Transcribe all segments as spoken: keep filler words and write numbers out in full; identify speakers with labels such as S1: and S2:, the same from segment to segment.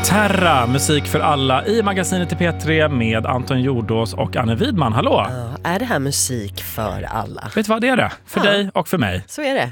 S1: Terra, musik för alla i magasinet i P tre med Anton Jordås och Anne Widman. Hallå!
S2: Ja, är det här musik för alla?
S1: Vet du vad det är det? För
S2: ja.
S1: dig och för mig.
S2: Så är det.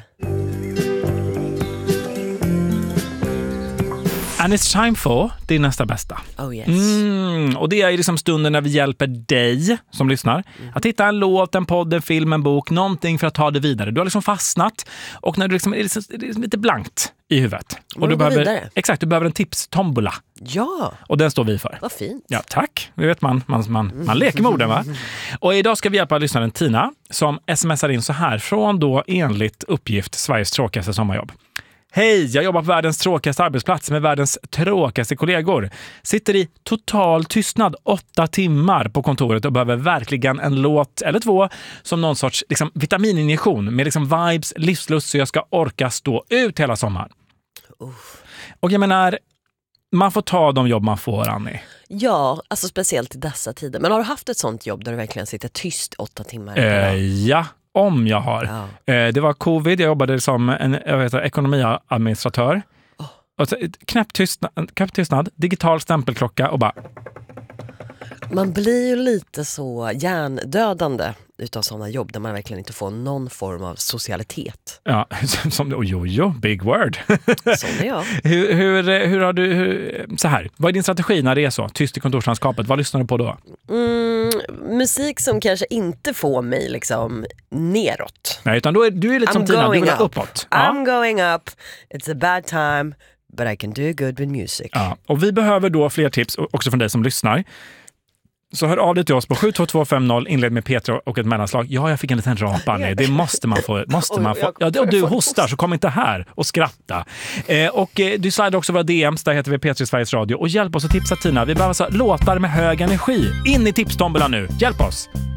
S1: And it's time for din nästa bästa.
S2: Oh yes.
S1: Mm, och det är liksom stunden när vi hjälper dig som lyssnar mm. att hitta en låt, en podd, en film, en bok, någonting för att ta det vidare. Du har liksom fastnat och när du liksom, det är liksom, det är lite blankt i huvudet. Och du behöver,
S2: vidare.
S1: exakt, du behöver en tips-tombola.
S2: Ja.
S1: Och den står vi för.
S2: Vad fint.
S1: Ja, tack. Det vet man. Man, man, man leker med orden, va? Och idag ska vi hjälpa lyssnaren Tina som smsar in så här från då enligt uppgift Sveriges tråkigaste sommarjobb. Hej, jag jobbar på världens tråkigaste arbetsplats med världens tråkigaste kollegor. Sitter i total tystnad åtta timmar på kontoret och behöver verkligen en låt eller två som någon sorts liksom, vitamininjektion med liksom, vibes, livslust så jag ska orka stå ut hela sommaren. Uh. Och jag menar, man får ta de jobb man får, Annie.
S2: Ja, alltså speciellt i dessa tider. Men har du haft ett sånt jobb där du verkligen sitter tyst åtta timmar?
S1: Eh, ja. Om jag har. Ja. Eh, det var covid, jag jobbade som en jag vet, ekonomiadministratör. Oh. Och så, knäpp, tystnad, knäpp tystnad, digital stämpelklocka och bara...
S2: Man blir ju lite så hjärndödande utav sådana jobb där man verkligen inte får någon form av socialitet.
S1: Ja, som, oh, jo, jo, big word.
S2: Så är jag.
S1: hur, hur, hur har du, hur, så här, vad är din strategi när det är så? Tyst i kontorslandskapet, vad lyssnar du på då?
S2: Mm, musik som kanske inte får mig liksom neråt.
S1: Nej, utan då är, du är lite som Tina, du vill ha uppåt.
S2: Ja. I'm going up, it's a bad time, but I can do good with music.
S1: Ja, och vi behöver då fler tips också från dig som lyssnar. Så hör av dig till oss på sju två två fem noll, inled med P tre och ett mellanslag. Ja, jag fick en liten rapa ner. Det måste man få. Måste man få. Ja, och du hostar så kom inte här och skratta. Eh, och eh, du slidar också våra D Ms, där heter vi P tre Sveriges Radio. Och hjälp oss att tipsa Tina. Vi behöver så låtar med hög energi. In i tipstombola nu. Hjälp oss!